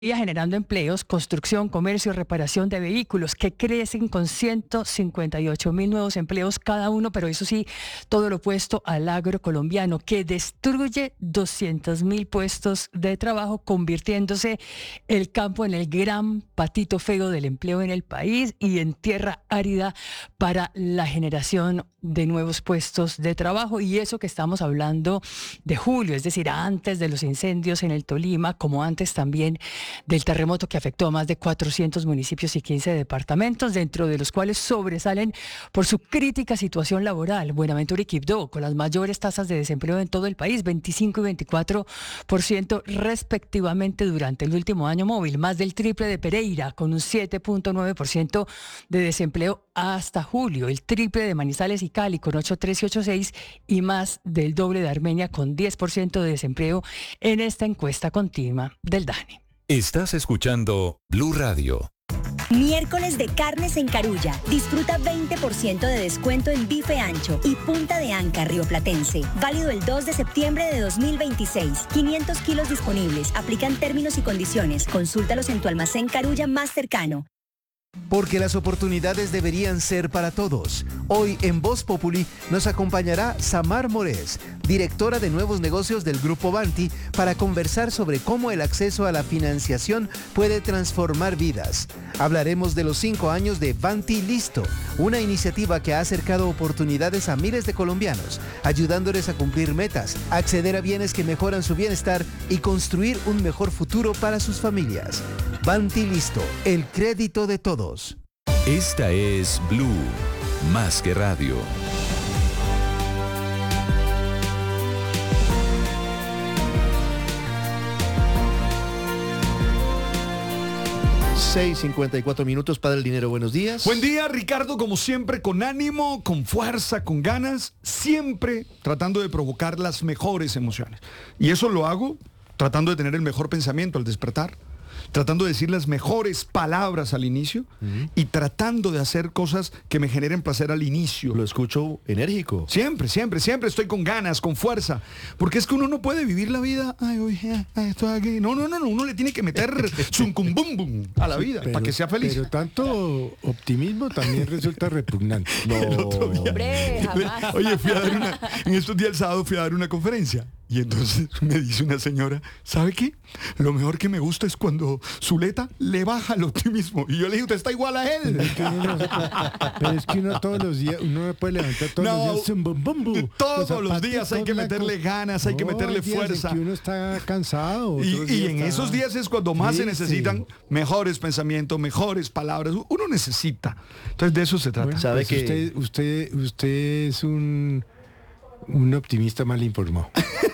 generando empleos, construcción, comercio, reparación de vehículos, que crecen con 158.000 nuevos empleos cada uno, pero eso sí, todo lo opuesto al agro colombiano, que destruye 200.000 puestos de trabajo, convirtiéndose el campo en el gran patito feo del empleo en el país y en tierra árida para la generación de nuevos puestos de trabajo. Y eso que estamos hablando de julio, es decir, antes de los incendios en el Tolima, como antes también del terremoto que afectó a más de 400 municipios y 15 departamentos, dentro de los cuales sobresalen por su crítica situación laboral Buenaventura y Quibdó, con las mayores tasas de desempleo en todo el país, 25 y 24% respectivamente durante el último año móvil, más del triple de Pereira, con un 7.9% de desempleo hasta julio, el triple de Manizales y Cali, con 8.3 y 8.6, y más del doble de Armenia, con 10% de desempleo en esta encuesta continua del DANE. Estás escuchando Blue Radio. Miércoles de carnes en Carulla. Disfruta 20% de descuento en bife ancho y punta de anca rioplatense. Válido el 2 de septiembre de 2026. 500 kilos disponibles. Aplican términos y condiciones. Consúltalos en tu almacén Carulla más cercano. Porque las oportunidades deberían ser para todos. Hoy en Voz Populi nos acompañará Samar Morés, directora de nuevos negocios del Grupo Banti, para conversar sobre cómo el acceso a la financiación puede transformar vidas. Hablaremos de los 5 años de Banti Listo, una iniciativa que ha acercado oportunidades a miles de colombianos, ayudándoles a cumplir metas, acceder a bienes que mejoran su bienestar y construir un mejor futuro para sus familias. Banti Listo, el crédito de todos. Esta es Blue, más que radio. $6:54, Padre el Dinero, buenos días. Buen día, Ricardo, como siempre, con ánimo, con fuerza, con ganas, siempre tratando de provocar las mejores emociones. Y eso lo hago tratando de tener el mejor pensamiento al despertar, tratando de decir las mejores palabras al inicio y tratando de hacer cosas que me generen placer al inicio. Lo escucho enérgico. Siempre estoy con ganas, con fuerza, porque es que uno no puede vivir la vida, estoy aquí. No, uno le tiene que meter zuncumbum a la vida para que sea feliz. Pero tanto optimismo también resulta repugnante. Hombre, jamás. Oye, en estos días el sábado fui a dar una conferencia. Y entonces me dice una señora, ¿sabe qué? Lo mejor que me gusta es cuando Zuleta le baja el optimismo. Y yo le dije, usted está igual a él. Pero es que uno todos los días, uno no puede levantar todos los días. Todos los días hay que meterle ganas, hay que meterle fuerza. Que uno está cansado. Y en esos días es cuando más se necesitan mejores pensamientos, mejores palabras. Uno necesita. Entonces de eso se trata. Bueno, ¿Sabe pues que usted es un optimista mal informado.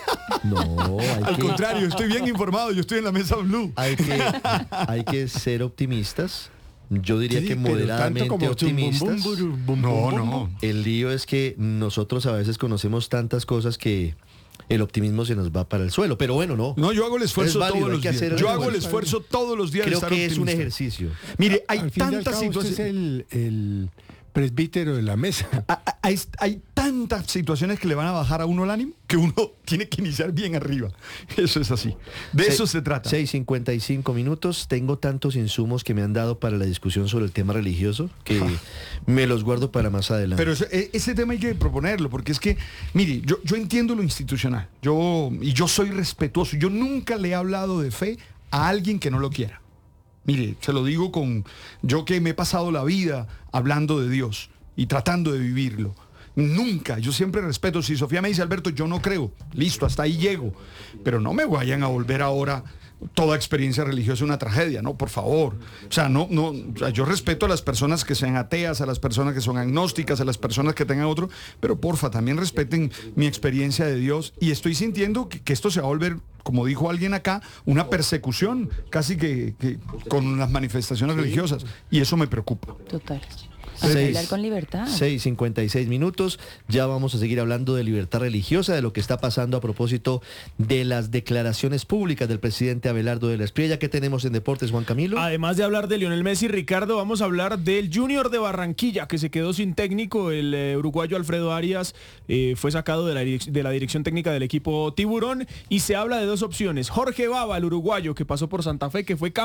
No, al contrario, estoy bien informado, yo estoy en la mesa Blue. Hay que ser optimistas. Yo diría Sí, que pero moderadamente tanto como optimistas. No. El lío es que nosotros a veces conocemos tantas cosas que el optimismo se nos va para el suelo. Pero bueno, no. No, yo hago el esfuerzo Es válido, todos hay los que días. hacer el Yo hago el esfuerzo. esfuerzo todos los días de Creo estar que es un optimista. ejercicio. Mire, hay Al fin y al tantas cabo, usted situaciones. es el presbítero de la mesa. Hay tantas situaciones que le van a bajar a uno el ánimo que uno tiene que iniciar bien arriba. Eso es así. De eso se trata. 6:55. Tengo tantos insumos que me han dado para la discusión sobre el tema religioso que me los guardo para más adelante. Pero ese tema hay que proponerlo, porque es que, mire, yo entiendo lo institucional. Yo soy respetuoso. Yo nunca le he hablado de fe a alguien que no lo quiera. Mire, se lo digo yo que me he pasado la vida hablando de Dios y tratando de vivirlo. Nunca, yo siempre respeto. Si Sofía me dice, Alberto, yo no creo, listo, hasta ahí llego. Pero no me vayan a volver ahora toda experiencia religiosa una tragedia, no, por favor. O sea, yo respeto a las personas que sean ateas, a las personas que son agnósticas, a las personas que tengan otro, pero porfa, también respeten mi experiencia de Dios. Y estoy sintiendo que esto se va a volver, como dijo alguien acá, una persecución, casi que con las manifestaciones religiosas. Y eso me preocupa. Total. A bailar con libertad. 6:56 minutos. Ya vamos a seguir hablando de libertad religiosa, de lo que está pasando a propósito de las declaraciones públicas del presidente Abelardo de la Espriella. ¿Qué tenemos en deportes, Juan Camilo? Además de hablar de Lionel Messi, Ricardo, vamos a hablar del Junior de Barranquilla, que se quedó sin técnico. El uruguayo Alfredo Arias fue sacado de la dirección técnica del equipo Tiburón, y se habla de dos opciones. Jorge Baba, el uruguayo que pasó por Santa Fe, que fue